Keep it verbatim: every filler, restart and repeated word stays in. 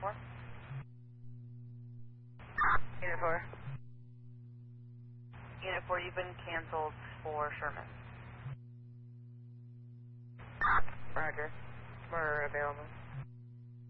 four. Unit four. Unit four, you've been canceled for Sherman. Roger. We're available.